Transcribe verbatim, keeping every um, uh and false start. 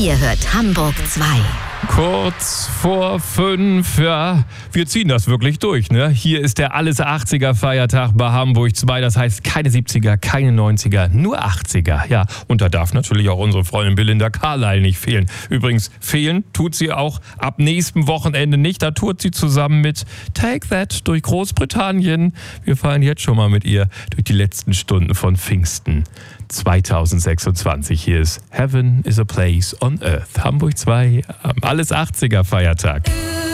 Ihr hört Hamburg zwei. Kurz vor fünf, ja, wir ziehen das wirklich durch, ne? Hier ist der Alles achtziger Feiertag bei Hamburg zwei, das heißt keine siebziger, keine neunziger, nur achtziger, ja. Und da darf natürlich auch unsere Freundin Belinda Carlisle nicht fehlen. Übrigens, fehlen tut sie auch ab nächsten Wochenende nicht, da tourt sie zusammen mit Take That durch Großbritannien. Wir fahren jetzt schon mal mit ihr durch die letzten Stunden von Pfingsten zweitausendsechsundzwanzig. Hier ist Heaven is a Place on Earth. Hamburg zwei, am Alles achtziger Feiertag.